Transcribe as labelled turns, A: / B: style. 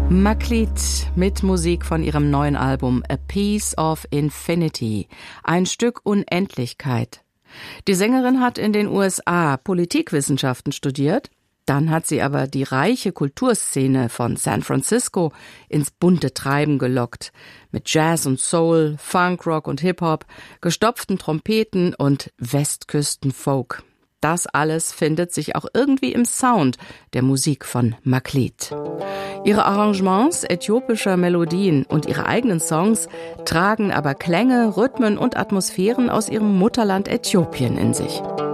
A: Maklit mit Musik von ihrem neuen Album A Piece of Infinity, ein Stück Unendlichkeit. Die Sängerin hat in den USA Politikwissenschaften studiert, dann hat sie aber die reiche Kulturszene von San Francisco ins bunte Treiben gelockt, mit Jazz und Soul, Funkrock und Hip-Hop, gestopften Trompeten und Westküsten-Folk. Das alles findet sich auch irgendwie im Sound der Musik von Maklit. Ihre Arrangements äthiopischer Melodien und ihre eigenen Songs tragen aber Klänge, Rhythmen und Atmosphären aus ihrem Mutterland Äthiopien in sich.